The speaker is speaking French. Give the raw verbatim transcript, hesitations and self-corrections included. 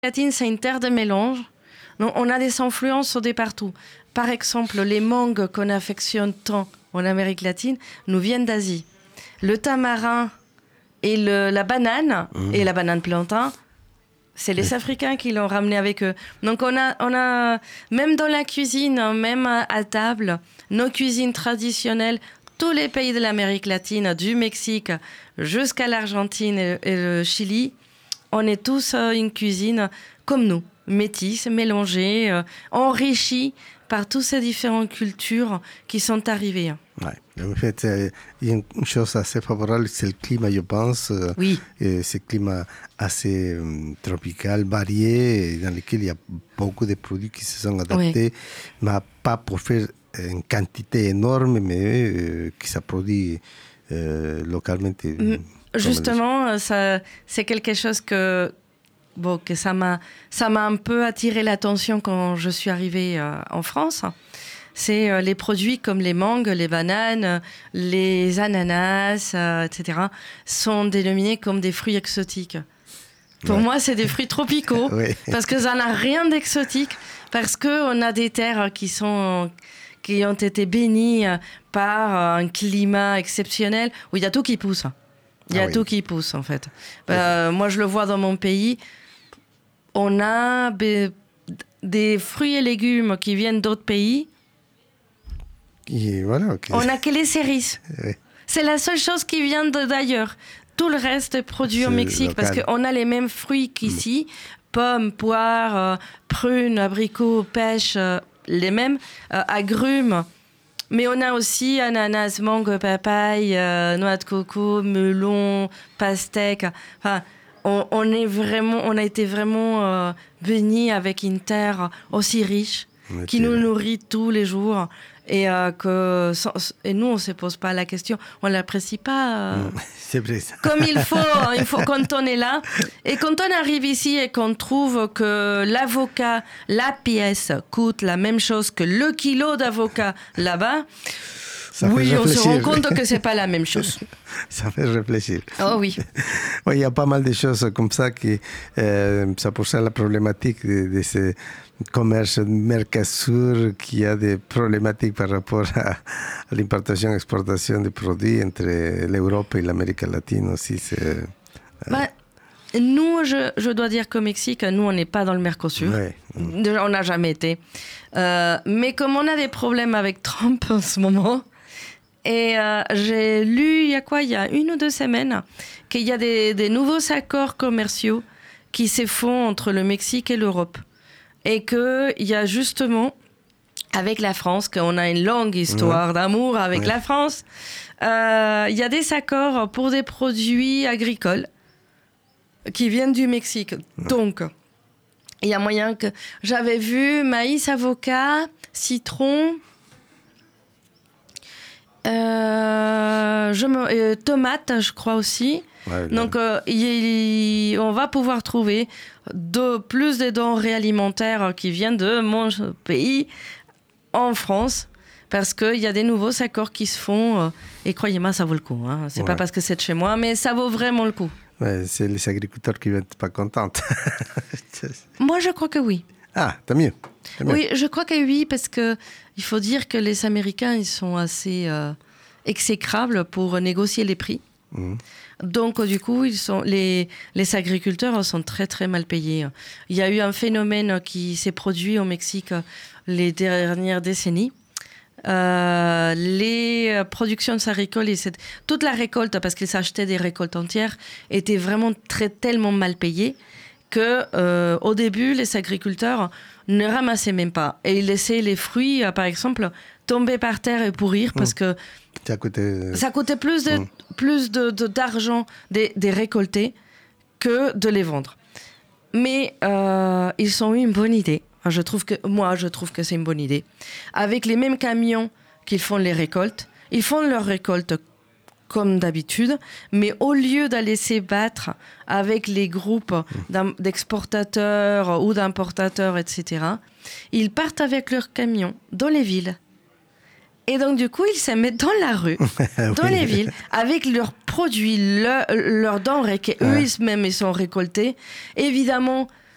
latine, c'est une terre de mélange. Donc, on a des influences de partout. Par exemple, les mangues qu'on affectionne tant en Amérique latine nous viennent d'Asie. Le tamarin et le, la banane, mmh. et la banane plantain, c'est les Africains qui l'ont ramené avec eux. Donc on a, on a, même dans la cuisine, même à, à table, nos cuisines traditionnelles, tous les pays de l'Amérique latine, du Mexique jusqu'à l'Argentine et, et le Chili, on est tous euh, une cuisine comme nous, métisse, mélangée, euh, enrichie par toutes ces différentes cultures qui sont arrivées. Ouais. En fait, il y a une chose assez favorable, c'est le climat, je pense. Oui. Et c'est un climat assez um, tropical, varié, dans lequel il y a beaucoup de produits qui se sont adaptés, oui. mais pas pour faire une quantité énorme, mais euh, qui se produit euh, localement. Mm. Justement, ça, c'est quelque chose que... Bon, que ça m'a, ça m'a un peu attiré l'attention quand je suis arrivée euh, en France. C'est euh, les produits comme les mangues, les bananes, les ananas, euh, et cetera sont dénominés comme des fruits exotiques. Pour ouais. moi, c'est des fruits tropicaux oui. parce que ça n'a rien d'exotique, parce qu'on a des terres qui sont... qui ont été bénies par un climat exceptionnel où il y a tout qui pousse. Il y a ah oui. tout qui pousse, en fait. Euh, oui. Moi, je le vois dans mon pays. On a be- des fruits et légumes qui viennent d'autres pays. Et voilà, okay. On n'a que les cerises. Oui. C'est la seule chose qui vient de, d'ailleurs. Tout le reste est produit c'est au Mexique local. Parce qu'on a les mêmes fruits qu'ici. Mmh. Pommes, poires, euh, prunes, abricots, pêches, euh, les mêmes. Euh, agrumes. Mais on a aussi ananas, mangue, papaye, euh, noix de coco, melon, pastèque. Enfin, on, on est vraiment, on a été vraiment euh, bénis avec une terre aussi riche okay. qui nous nourrit tous les jours et euh, que sans, et nous on se pose pas la question, on l'apprécie pas. Euh, mmh, c'est vrai ça. Comme il faut, il faut quand on est là et quand on arrive ici et qu'on trouve que l'avocat, la pièce coûte la même chose que le kilo d'avocat là-bas. Ça oui, on se rend compte que c'est pas la même chose. Ça fait réfléchir. Oh oui. Oui, il y a pas mal de choses comme ça qui, euh, ça pour ça la problématique de, de ce commerce Mercosur qui a des problématiques par rapport à, à l'importation et exportation de produits entre l'Europe et l'Amérique latine aussi. C'est, euh, bah, nous, je, je dois dire qu'au Mexique, nous, on n'est pas dans le Mercosur. Ouais. On n'a jamais été. Euh, mais comme on a des problèmes avec Trump en ce moment, et euh, j'ai lu, il y a quoi, il y a une ou deux semaines, qu'il y a des, des nouveaux accords commerciaux qui se font entre le Mexique et l'Europe. Et qu'il y a justement, avec la France, qu'on a une longue histoire ouais. d'amour avec ouais. la France, euh, il y a des accords pour des produits agricoles qui viennent du Mexique. Ouais. Donc, il y a moyen que... J'avais vu maïs, avocat, citron... Euh, je me, euh, tomates, je crois aussi. Ouais, donc, euh, y, y, on va pouvoir trouver de, plus de denrées alimentaires qui viennent de mon pays en France, parce qu'il y a des nouveaux accords qui se font. Euh, et croyez-moi, ça vaut le coup. Hein. C'est ouais. pas parce que c'est de chez moi, mais ça vaut vraiment le coup. Ouais, c'est les agriculteurs qui vont être pas contents. Moi, je crois que oui. Ah, tant mieux. tant mieux. Oui, je crois que oui, parce que il faut dire que les Américains, ils sont assez euh, exécrables pour négocier les prix. Mmh. Donc, du coup, ils sont, les, les agriculteurs sont très, très mal payés. Il y a eu un phénomène qui s'est produit au Mexique les dernières décennies. Euh, les productions agricoles, et toute la récolte, parce qu'ils achetaient des récoltes entières, étaient vraiment très, tellement mal payées que euh, au début, les agriculteurs ne ramassaient même pas. Et ils laissaient les fruits, euh, par exemple, tomber par terre et pourrir parce mmh. que ça coûtait, ça coûtait plus, de, mmh. plus de, de, d'argent des, des récoltés que de les vendre. Mais euh, ils ont eu une bonne idée. Je trouve que, moi, je trouve que c'est une bonne idée. Avec les mêmes camions qu'ils font les récoltes, ils font leurs récoltes comme d'habitude, mais au lieu d'aller se battre avec les groupes d'exportateurs ou d'importateurs, et cetera, ils partent avec leurs camions dans les villes. Et donc, du coup, ils se mettent dans la rue, dans oui. les villes, avec leurs produits, leur, leurs denrées qu'eux-mêmes ils sont récoltés. Évidemment,